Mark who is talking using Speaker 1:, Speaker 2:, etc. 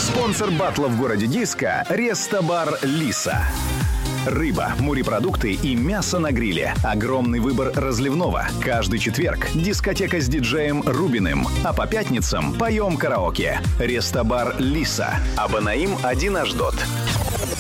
Speaker 1: Спонсор батла в городе Диска – Рестобар «Лиса». Рыба, морепродукты и мясо на гриле. Огромный выбор разливного. Каждый четверг дискотека с диджеем Рубиным. А по пятницам поем караоке. Рестобар «Лиса». Абанаим 1 Ашдот.